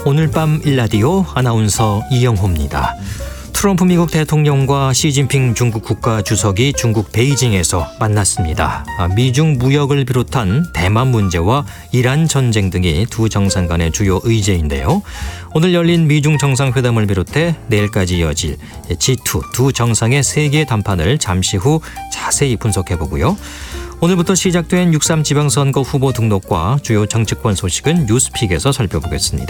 오늘 밤 일라디오 아나운서 이영호입니다. 트럼프 미국 대통령과 시진핑 중국 국가주석이 중국 베이징에서 만났습니다. 미중 무역을 비롯한 대만 문제와 이란 전쟁 등이 두 정상 간의 주요 의제인데요. 오늘 열린 미중 정상회담을 비롯해 내일까지 이어질 G2 두 정상의 세계 담판을 잠시 후 자세히 분석해보고요. 오늘부터 시작된 6.3 지방선거 후보 등록과 주요 정치권 소식은 뉴스픽에서 살펴보겠습니다.